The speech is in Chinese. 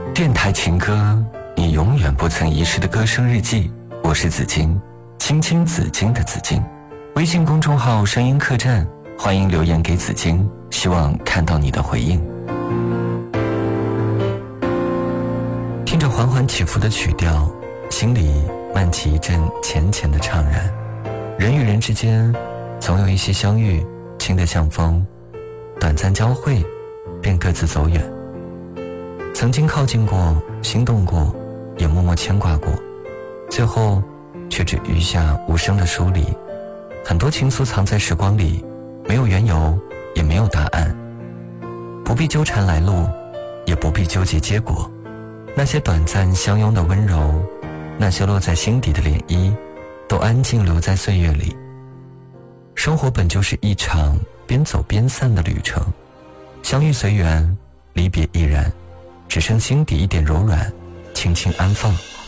电台情歌，你永远不曾遗失的歌声日记。我是紫金，青青紫金的紫金。微信公众号声音客栈，欢迎留言给紫金，希望看到你的回应。听着缓缓起伏的曲调，心里漫起一阵浅浅的怅然。人与人之间总有一些相遇，轻得像风，短暂交汇便各自走远。曾经靠近过，心动过，也默默牵挂过，最后却只余下无声的疏离。很多情愫藏在时光里，没有缘由，也没有答案，不必纠缠来路，也不必纠结结果。那些短暂相拥的温柔，那些落在心底的涟漪，都安静留在岁月里。生活本就是一场边走边散的旅程，相遇随缘，离别亦然，只剩心底一点柔软，轻轻安放。